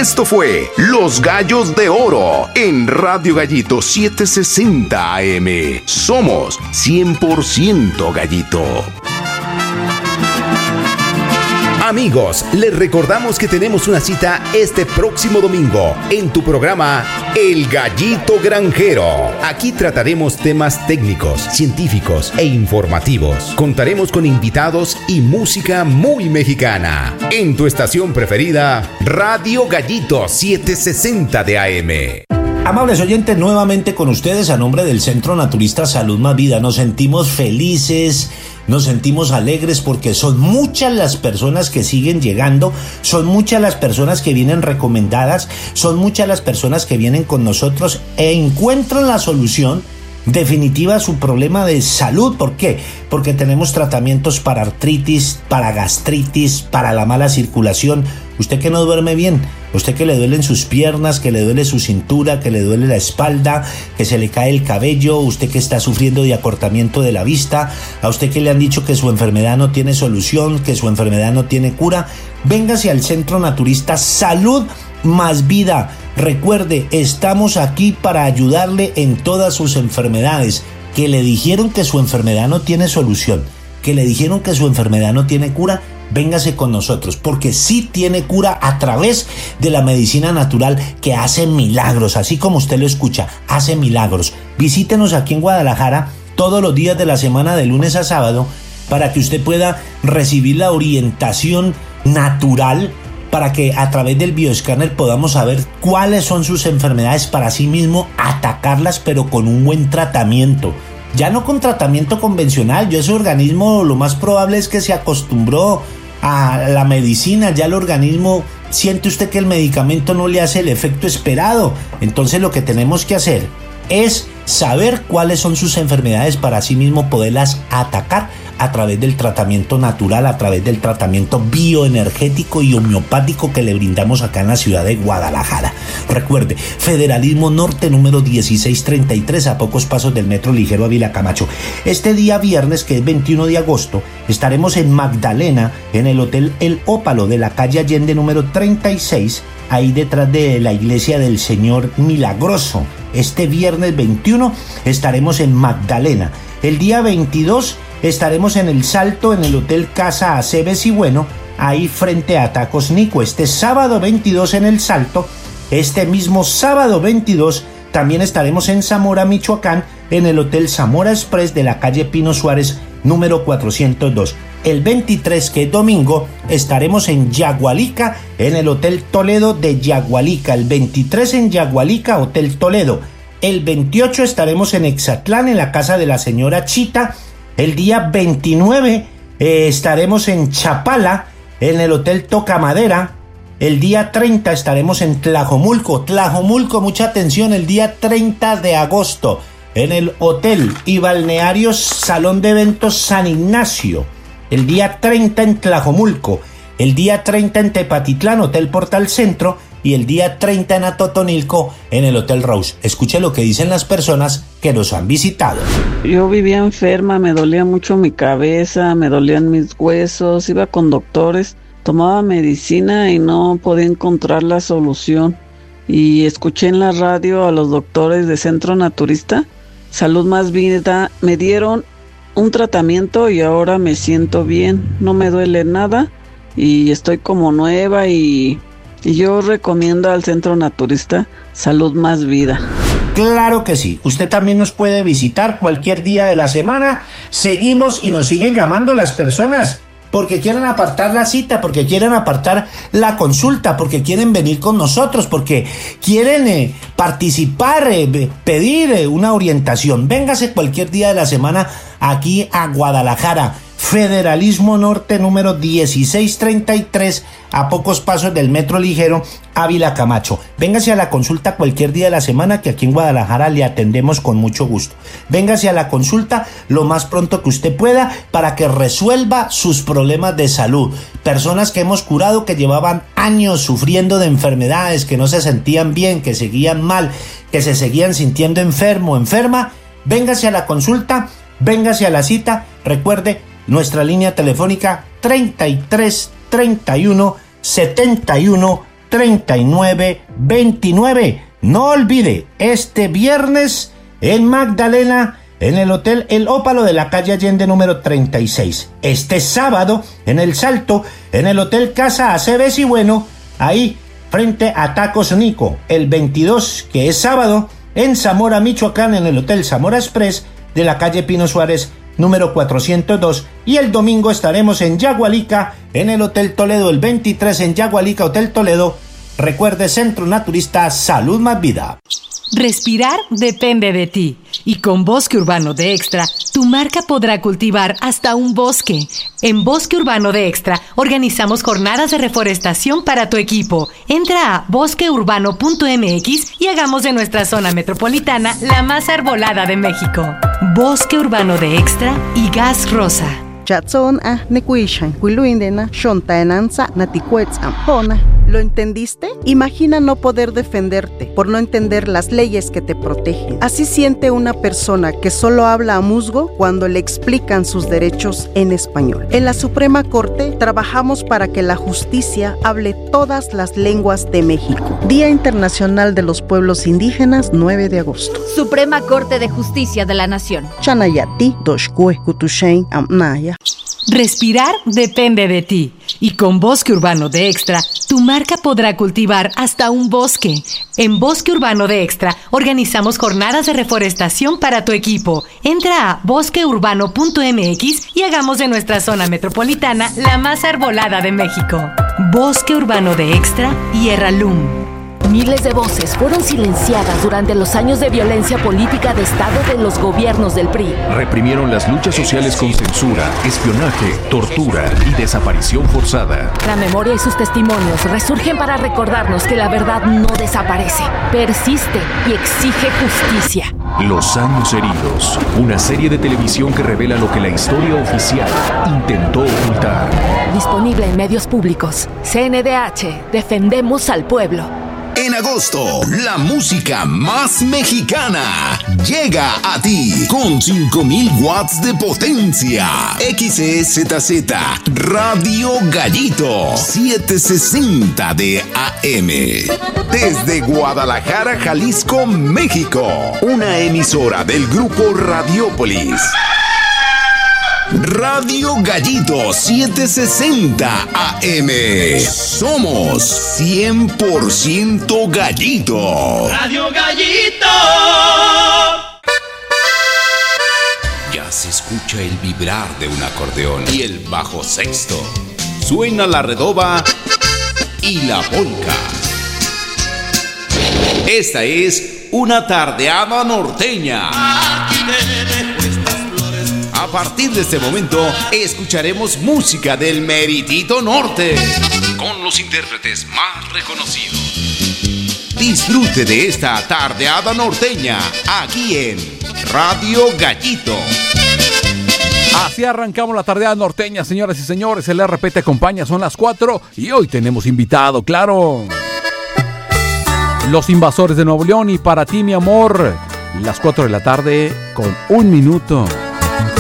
Esto fue Los Gallos de Oro en Radio Gallito 760 AM. Somos 100% Gallito. Amigos, les recordamos que tenemos una cita este próximo domingo en tu programa El Gallito Granjero. Aquí trataremos temas técnicos, científicos e informativos. Contaremos con invitados y música muy mexicana. En tu estación preferida, Radio Gallito 760 de AM. Amables oyentes, nuevamente con ustedes a nombre del Centro Naturista Salud Más Vida. Nos sentimos felices, nos sentimos alegres porque son muchas las personas que siguen llegando, son muchas las personas que vienen recomendadas, son muchas las personas que vienen con nosotros e encuentran la solución definitiva a su problema de salud. ¿Por qué? Porque tenemos tratamientos para artritis, para gastritis, para la mala circulación. Usted que no duerme bien, usted que le duelen sus piernas, que le duele su cintura, que le duele la espalda, que se le cae el cabello, usted que está sufriendo de acortamiento de la vista, a usted que le han dicho que su enfermedad no tiene solución, que su enfermedad no tiene cura, véngase al Centro Naturista Salud Más Vida. Recuerde, estamos aquí para ayudarle en todas sus enfermedades. Que le dijeron que su enfermedad no tiene solución, que le dijeron que su enfermedad no tiene cura, véngase con nosotros, porque sí tiene cura a través de la medicina natural que hace milagros, así como usted lo escucha, hace milagros. Visítenos aquí en Guadalajara todos los días de la semana, de lunes a sábado, para que usted pueda recibir la orientación natural, para que a través del bioescáner podamos saber cuáles son sus enfermedades para sí mismo atacarlas, pero con un buen tratamiento. Ya no con tratamiento convencional, ya ese organismo lo más probable es que se acostumbró a la medicina, ya el organismo siente usted que el medicamento no le hace el efecto esperado. Entonces lo que tenemos que hacer es saber cuáles son sus enfermedades para sí mismo poderlas atacar a través del tratamiento natural, a través del tratamiento bioenergético y homeopático que le brindamos acá en la ciudad de Guadalajara. Recuerde, Federalismo Norte número 1633, a pocos pasos del Metro Ligero Ávila Camacho. Este día viernes, que es 21 de agosto, estaremos en Magdalena, en el Hotel El Ópalo de la calle Allende número 36, ahí detrás de la iglesia del Señor Milagroso. Este viernes 21 estaremos en Magdalena. El día 22 estaremos en El Salto, en el Hotel Casa Aceves y Bueno, ahí frente a Tacos Nico. Este sábado 22 en El Salto. Este mismo sábado 22 también estaremos en Zamora, Michoacán, en el Hotel Zamora Express de la calle Pino Suárez número 402. El 23, que es domingo, estaremos en Yagualica, en el Hotel Toledo de Yagualica. El 23 en Yagualica, Hotel Toledo. El 28 estaremos en Exatlán, en la casa de la señora Chita. El día 29 estaremos en Chapala, en el Hotel Tocamadera. El día 30 estaremos en Tlajomulco. Tlajomulco, mucha atención, el día 30 de agosto, en el Hotel y Balnearios Salón de Eventos San Ignacio. El día 30 en Tlajomulco, el día 30 en Tepatitlán, Hotel Portal Centro, y el día 30 en Atotonilco, en el Hotel Rose. Escuche lo que dicen las personas que nos han visitado. Yo vivía enferma, me dolía mucho mi cabeza, me dolían mis huesos, iba con doctores, tomaba medicina y no podía encontrar la solución. Y escuché en la radio a los doctores de Centro Naturista Salud Más Vida, me dieron un tratamiento y ahora me siento bien, no me duele nada y estoy como nueva y yo recomiendo al Centro Naturista Salud Más Vida. Claro que sí, usted también nos puede visitar cualquier día de la semana. Seguimos y nos siguen llamando las personas porque quieren apartar la cita, porque quieren apartar la consulta, porque quieren venir con nosotros, porque quieren participar, pedir una orientación. Véngase cualquier día de la semana aquí a Guadalajara. Federalismo Norte número 1633, a pocos pasos del Metro Ligero Ávila Camacho. Véngase a la consulta cualquier día de la semana, que aquí en Guadalajara le atendemos con mucho gusto. Véngase a la consulta lo más pronto que usted pueda para que resuelva sus problemas de salud. Personas que hemos curado, que llevaban años sufriendo de enfermedades, que no se sentían bien, que seguían mal, que se seguían sintiendo enfermo, enferma. Véngase a la consulta, véngase a la cita. Recuerde, nuestra línea telefónica 33 31 71 3929. No olvide, este viernes en Magdalena, en el Hotel El Ópalo de la calle Allende número 36. Este sábado en El Salto, en el Hotel Casa Aceves y Bueno, ahí frente a Tacos Nico. El 22, que es sábado, en Zamora, Michoacán, en el Hotel Zamora Express de la calle Pino Suárez número 402. Y el domingo estaremos en Yagualica, en el Hotel Toledo, el 23 en Yagualica, Hotel Toledo. Recuerde, Centro Naturista Salud Más Vida. Respirar depende de ti. Y con Bosque Urbano de Extra, tu marca podrá cultivar hasta un bosque. En Bosque Urbano de Extra, organizamos jornadas de reforestación para tu equipo. Entra a bosqueurbano.mx y hagamos de nuestra zona metropolitana la más arbolada de México. Bosque Urbano de Extra y Gas Rosa. ¿Lo entendiste? Imagina no poder defenderte por no entender las leyes que te protegen. Así siente una persona que solo habla a musgo cuando le explican sus derechos en español. En la Suprema Corte trabajamos para que la justicia hable todas las lenguas de México. Día Internacional de los Pueblos Indígenas, 9 de agosto. Suprema Corte de Justicia de la Nación. Chanayati, Doshkue, Kutushen, Amnaya. Respirar depende de ti. Y con Bosque Urbano de Extra, tu marca podrá cultivar hasta un bosque. En Bosque Urbano de Extra, organizamos jornadas de reforestación para tu equipo. Entra a bosqueurbano.mx y hagamos de nuestra zona metropolitana la más arbolada de México. Bosque Urbano de Extra y Erralum. Miles de voces fueron silenciadas durante los años de violencia política de Estado de los gobiernos del PRI. Reprimieron las luchas sociales con censura, espionaje, tortura y desaparición forzada. La memoria y sus testimonios resurgen para recordarnos que la verdad no desaparece, persiste y exige justicia. Los años heridos, una serie de televisión que revela lo que la historia oficial intentó ocultar. Disponible en medios públicos. CNDH, defendemos al pueblo. En agosto, la música más mexicana llega a ti con 5000 watts de potencia. XEZZ Radio Gallito 760 de AM. Desde Guadalajara, Jalisco, México. Una emisora del grupo Radiópolis. Radio Gallito 760 AM. Somos 100% Gallito. Radio Gallito. Ya se escucha el vibrar de un acordeón y el bajo sexto. Suena la redoba y la polca. Esta es una tardeada norteña. A partir de este momento, escucharemos música del meritito norte, con los intérpretes más reconocidos. Disfrute de esta tardeada norteña, aquí en Radio Gallito. Así arrancamos la tardeada norteña, señoras y señores. El RP te acompaña, son las 4 y hoy tenemos invitado, claro. Los Invasores de Nuevo León y para ti, mi amor, las 4 de la tarde con 1 minuto.